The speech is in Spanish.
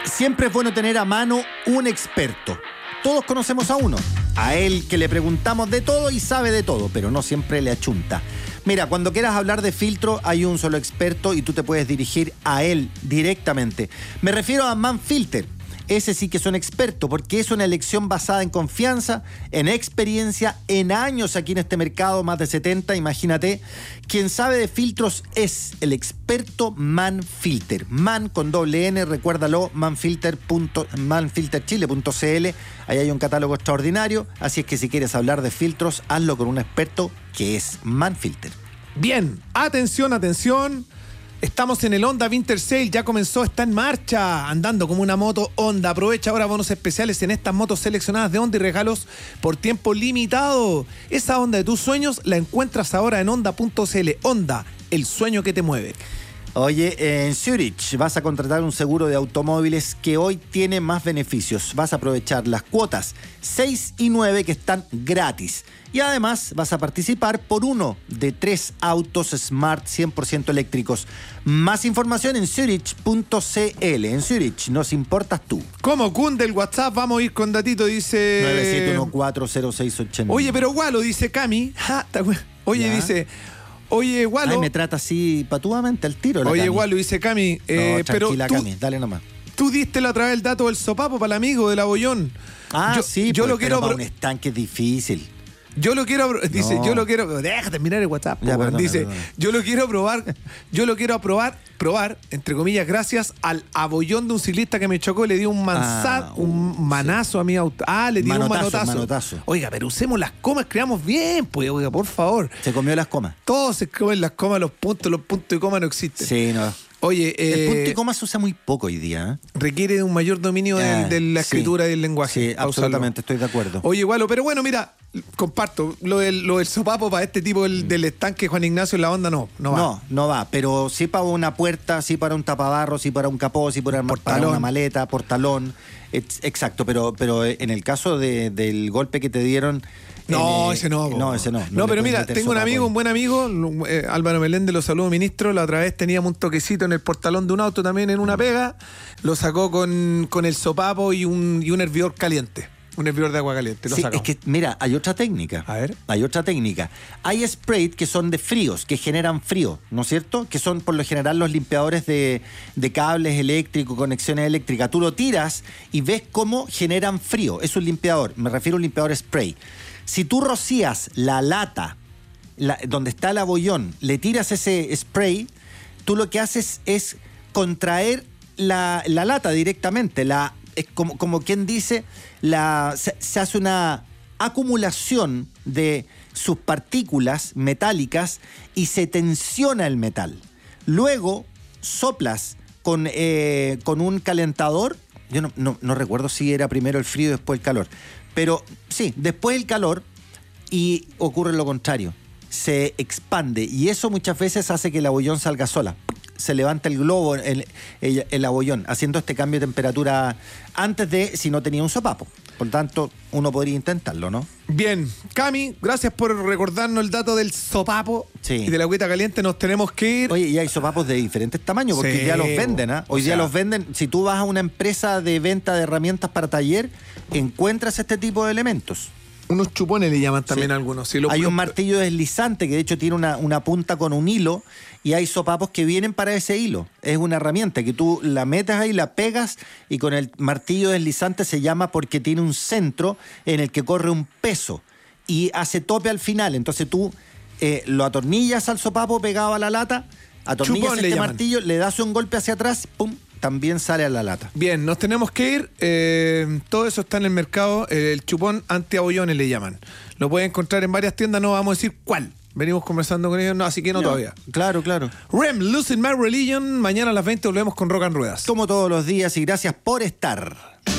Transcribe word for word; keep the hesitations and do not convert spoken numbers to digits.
Siempre es bueno tener a mano un experto. Todos conocemos a uno, a él que le preguntamos de todo y sabe de todo, pero no siempre le achunta. Mira, cuando quieras hablar de filtro hay un solo experto y tú te puedes dirigir a él directamente. Me refiero a Manfilter. Ese sí que es un experto, porque es una elección basada en confianza, en experiencia, en años aquí en este mercado, más de setenta, imagínate. Quien sabe de filtros es el experto Manfilter. Man con doble N, recuérdalo, manfilter chile punto c l. Ahí hay un catálogo extraordinario, así es que si quieres hablar de filtros, hazlo con un experto que es Manfilter. Bien, atención, atención. Estamos en el Honda Winter Sale, ya comenzó, está en marcha, andando como una moto Honda. Aprovecha ahora bonos especiales en estas motos seleccionadas de Honda y regalos por tiempo limitado. Esa Honda de tus sueños la encuentras ahora en honda punto c l. Honda, el sueño que te mueve. Oye, en Zurich vas a contratar un seguro de automóviles que hoy tiene más beneficios. Vas a aprovechar las cuotas seis y nueve que están gratis. Y además vas a participar por uno de tres autos Smart cien por ciento eléctricos. Más información en zurich punto c l. En Zurich nos importas tú. ¿Cómo cunde el WhatsApp? Vamos a ir con datito, dice... nueve siete uno cuatro cero seis ocho nueve. Oye, pero Gualo, dice Cami. Ja, Oye, ¿Ya? dice... Oye, Gualo... Ay, me trata así patuamente al tiro la Oye, Cami. Gualo, dice Cami... Eh, no, tranquila, pero tú, Cami, dale nomás. Tú diste la otra vez el dato del sopapo para el amigo del abollón. Ah, yo, sí, yo pues, lo quiero... pero para un estanque es difícil. Yo lo quiero, dice, No. yo lo quiero, déjate mirar el WhatsApp, Ya, po, perdona, dice, perdona. yo lo quiero probar, yo lo quiero aprobar, probar, entre comillas, gracias al abollón de un ciclista que me chocó, le dio un manzar, Ah, un manazo sí. a mi auto. Ah, le dio Manotazo, un manotazo. manotazo. Oiga, pero usemos las comas, creamos bien, pues, oiga, por favor. Se comió las comas. Todos se comen las comas, los puntos, los puntos y comas no existen. Sí, no. Oye, eh, El punto y coma se usa muy poco hoy día. ¿eh? requiere de un mayor dominio Eh, de, de la sí. escritura y del lenguaje. Sí, para absolutamente, usarlo. estoy de acuerdo. Oye, Gualo, pero bueno, mira, comparto, lo del, lo del sopapo para este tipo del, del estanque Juan Ignacio en la Honda no, no va. No, no va, pero sí para una puerta, sí para un tapabarro, sí para un capó, sí para, para Portalón. una maleta, portalón. Ex- Exacto, pero, pero en el caso de, del golpe que te dieron... No, en, eh, ese no. po. No, ese no. No, le pero puedes mira, meter tengo un sopapo amigo, ahí. un buen amigo, eh, Álvaro Meléndez, lo saludo, ministro. La otra vez teníamos un toquecito en el portalón de un auto también en una pega. Lo sacó con, con el sopapo y un, y un hervidor caliente. Un hervidor de agua caliente. Lo Sí, sacó. es que, mira, hay otra técnica. A ver. Hay otra técnica. Hay sprays que son de fríos, que generan frío, ¿no es cierto? Que son por lo general los limpiadores de, de cables eléctricos, conexiones eléctricas. Tú lo tiras y ves cómo generan frío. Es un limpiador, me refiero a un limpiador spray. Si tú rocías la lata, la, donde está el abollón, le tiras ese spray, tú lo que haces es contraer la, la lata directamente. La, es como, como quien dice, la, se, se hace una acumulación de sus partículas metálicas y se tensiona el metal. Luego soplas con, eh, con un calentador. Yo no, no, no recuerdo si era primero el frío y después el calor. Pero sí, después el calor y ocurre lo contrario. Se expande y eso muchas veces hace que el abollón salga sola. Se levanta el globo, el, el, el abollón, haciendo este cambio de temperatura antes de si no tenía un sopapo. Por tanto, uno podría intentarlo, ¿no? Bien, Cami, gracias por recordarnos el dato del sopapo Sí. y de la agüita caliente. Nos tenemos que ir. Oye, y hay sopapos de diferentes tamaños, porque Sí, hoy día los venden, ¿ah? Hoy o día sea- los venden. Si tú vas a una empresa de venta de herramientas para taller, encuentras este tipo de elementos. Unos chupones le llaman también Sí. algunos. Si lo- Hay lo- un martillo deslizante que de hecho tiene una, una punta con un hilo y hay sopapos que vienen para ese hilo. Es una herramienta que tú la metes ahí, la pegas y con el martillo deslizante se llama porque tiene un centro en el que corre un peso y hace tope al final. Entonces tú eh, lo atornillas al sopapo pegado a la lata, atornillas Chupón le este llaman. martillo, le das un golpe hacia atrás, pum, también sale a la lata. Bien, nos tenemos que ir. Eh, todo eso está en el mercado. eh, el chupón antiabollones le llaman. Lo pueden encontrar en varias tiendas, no vamos a decir cuál. Venimos conversando con ellos, no, así que no, todavía. Claro, claro. R E M, Losing My Religion. Mañana a las veinte volvemos con Rock and Ruedas. Como todos los días y gracias por estar.